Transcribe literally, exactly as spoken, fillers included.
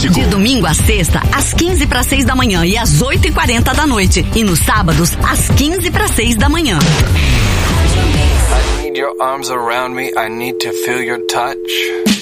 Clássico. De domingo a sexta, às quinze para seis da manhã e às oito e quarenta da noite. E nos sábados, às quinze para seis da manhã. I need your arms around me. I need to feel your touch.